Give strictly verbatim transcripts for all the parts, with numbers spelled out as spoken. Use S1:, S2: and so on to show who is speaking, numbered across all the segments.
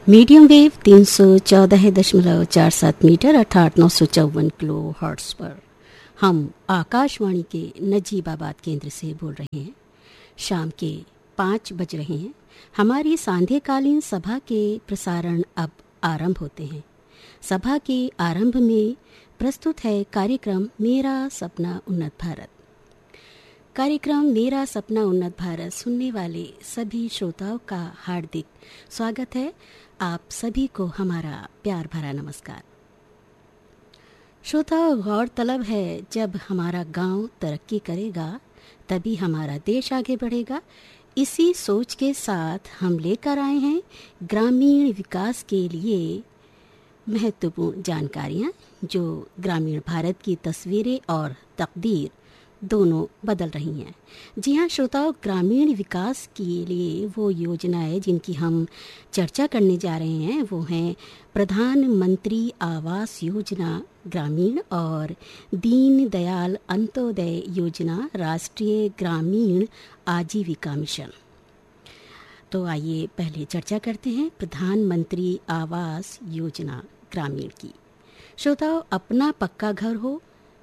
S1: Medium wave तीन सौ चौदह दशमलव चार सात मीटर अर्थात नौ सौ चौवन किलो हर्ट्ज पर हम आकाशवाणी के नजीबाबाद केंद्र से बोल रहे हैं। शाम के पाँच बज रहे हैं। हमारी सांध्यकालीन सभा के प्रसारण अब आरंभ होते हैं। सभा के आरंभ में प्रस्तुत है कार्यक्रम मेरा सपना उन्नत भारत। कार्यक्रम मेरा सपना उन्नत भारत सुनने वाले सभी श्रोताओं का हार्दिक स्वागत है। आप सभी को हमारा प्यार भरा नमस्कार। श्रोताओं, गौरतलब है जब हमारा गांव तरक्की करेगा तभी हमारा देश आगे बढ़ेगा। इसी सोच के साथ हम लेकर आए हैं ग्रामीण विकास के लिए महत्वपूर्ण जानकारियां जो ग्रामीण भारत की तस्वीरें और तकदीर दोनों बदल रही हैं। जी हाँ श्रोताओं, ग्रामीण विकास के लिए वो योजनाएं जिनकी हम चर्चा करने जा रहे हैं वो हैं प्रधानमंत्री आवास योजना ग्रामीण और दीन दयाल अंत्योदय योजना राष्ट्रीय ग्रामीण आजीविका मिशन। तो आइए पहले चर्चा करते हैं प्रधानमंत्री आवास योजना ग्रामीण की। श्रोताओं, अपना पक्का घर हो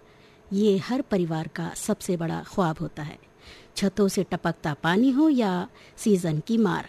S1: ये हर परिवार का सबसे बड़ा ख्वाब होता है। छतों से टपकता पानी हो या सीजन की मार,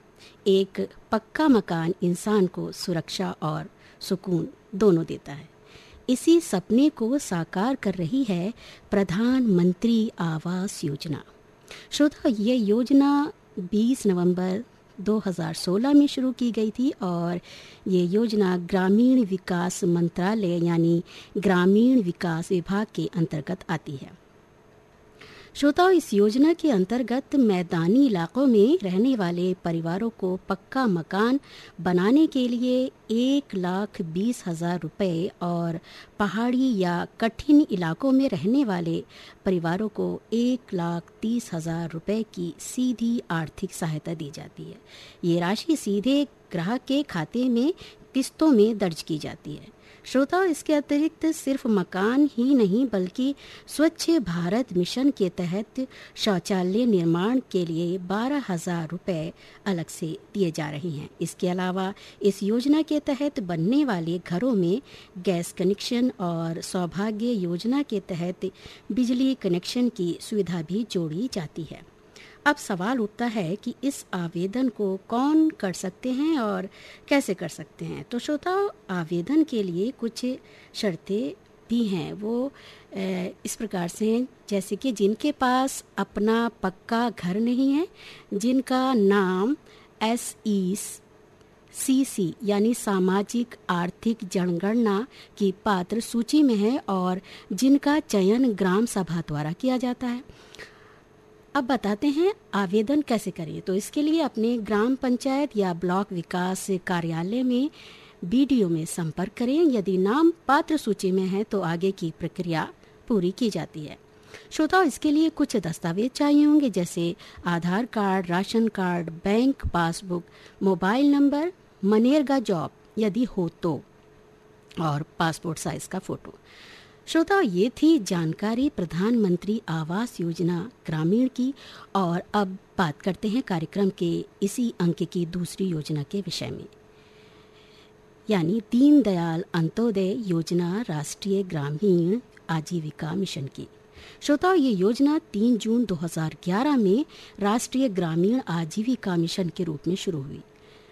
S1: एक पक्का मकान इंसान को सुरक्षा और सुकून दोनों देता है। इसी सपने को साकार कर रही है प्रधानमंत्री आवास योजना। श्रोता, ये योजना बीस नवंबर दो हज़ार सोलह में शुरू की गई थी और ये योजना ग्रामीण विकास मंत्रालय यानी ग्रामीण विकास विभाग के अंतर्गत आती है। श्रोताओं, इस योजना के अंतर्गत मैदानी इलाकों में रहने वाले परिवारों को पक्का मकान बनाने के लिए एक लाख बीस हजार रुपये और पहाड़ी या कठिन इलाकों में रहने वाले परिवारों को एक लाख तीस हजार रुपये की सीधी आर्थिक सहायता दी जाती है। ये राशि सीधे ग्राहक के खाते में किस्तों में दर्ज की जाती है। श्रोताओं, इसके अतिरिक्त सिर्फ मकान ही नहीं बल्कि स्वच्छ भारत मिशन के तहत शौचालय निर्माण के लिए बारह हजार रुपये अलग से दिए जा रहे हैं। इसके अलावा इस योजना के तहत बनने वाले घरों में गैस कनेक्शन और सौभाग्य योजना के तहत बिजली कनेक्शन की सुविधा भी जोड़ी जाती है। अब सवाल उठता है कि इस आवेदन को कौन कर सकते हैं और कैसे कर सकते हैं। तो श्रोताओं, आवेदन के लिए कुछ शर्तें भी हैं। वो इस प्रकार से हैं जैसे कि जिनके पास अपना पक्का घर नहीं है, जिनका नाम एस ई सी सी यानी सामाजिक आर्थिक जनगणना की पात्र सूची में है और जिनका चयन ग्राम सभा द्वारा किया जाता है। अब बताते हैं आवेदन कैसे करें। तो इसके लिए अपने ग्राम पंचायत या ब्लॉक विकास कार्यालय में बीडीओ में संपर्क करें। यदि नाम पात्र सूची में है तो आगे की प्रक्रिया पूरी की जाती है। श्रोताओं, इसके लिए कुछ दस्तावेज चाहिए होंगे जैसे आधार card, ration card, bank passbook, mobile number, MNREGA job यदि हो तो, और पासपोर्ट साइज का फोटो। श्रोता, ये थी जानकारी प्रधानमंत्री आवास योजना ग्रामीण की। और अब बात करते हैं कार्यक्रम के इसी अंक की दूसरी योजना के विषय में, यानी दीन दयाल अंत्योदय योजना राष्ट्रीय ग्रामीण आजीविका मिशन की। श्रोताओं, ये योजना तीन जून दो हज़ार ग्यारह में राष्ट्रीय ग्रामीण आजीविका मिशन के रूप में शुरू हुई।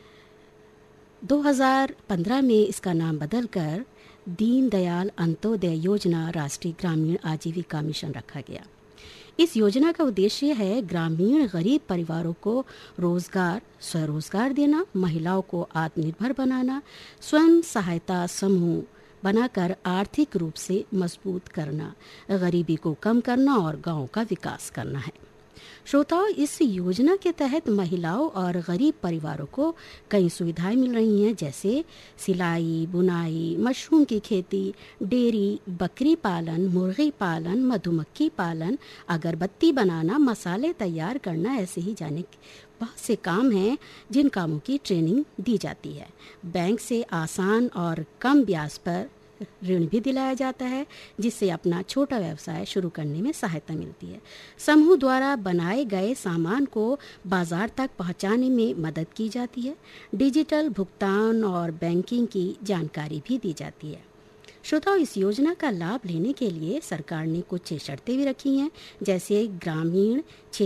S1: दो हज़ार पंद्रह में इसका नाम बदलकर दीन दयाल अंत्योदय योजना राष्ट्रीय ग्रामीण आजीविका मिशन रखा गया। इस योजना का उद्देश्य है ग्रामीण गरीब परिवारों को रोजगार, स्वरोजगार देना, महिलाओं को आत्मनिर्भर बनाना, स्वयं सहायता समूह बनाकर आर्थिक रूप से मजबूत करना, गरीबी को कम करना और गांव का विकास करना है। श्रोताओं, इस योजना के तहत महिलाओं और गरीब परिवारों को कई सुविधाएं मिल रही हैं जैसे सिलाई, बुनाई, मशरूम की खेती, डेयरी, बकरी पालन, मुर्गी पालन, मधुमक्खी पालन, अगरबत्ती बनाना, मसाले तैयार करना, ऐसे ही जाने बहुत से काम हैं जिन कामों की ट्रेनिंग दी जाती है। बैंक से आसान और कम ब्याज पर ऋण भी दिलाया जाता है, जिससे अपना छोटा व्यवसाय शुरू करने में सहायता मिलती है। समूह द्वारा बनाए गए सामान को बाजार तक पहुंचाने में मदद की जाती है। डिजिटल भुगतान और बैंकिंग की जानकारी भी दी जाती है। श्रोताओं, इस योजना का लाभ लेने के लिए सरकार ने कुछ शर्तें भी रखी हैं, जैसे ग्रामीण